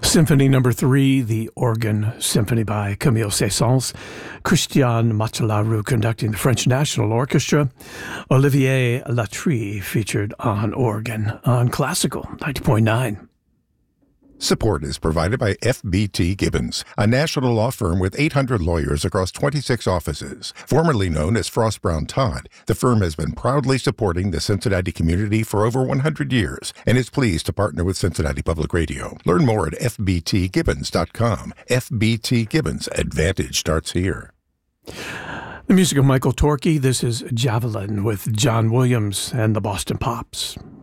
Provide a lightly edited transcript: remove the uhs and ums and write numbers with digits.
Symphony Number 3, the Organ Symphony by Camille Saint-Saëns, Christian Macellaro conducting the French National Orchestra, Olivier Latry featured on organ on Classical 90.9. Support is provided by FBT Gibbons, a national law firm with 800 lawyers across 26 offices. Formerly known as Frost Brown Todd, the firm has been proudly supporting the Cincinnati community for over 100 years and is pleased to partner with Cincinnati Public Radio. Learn more at fbtgibbons.com. FBT Gibbons, advantage starts here. The music of Michael Torke. This is Javelin with John Williams and the Boston Pops.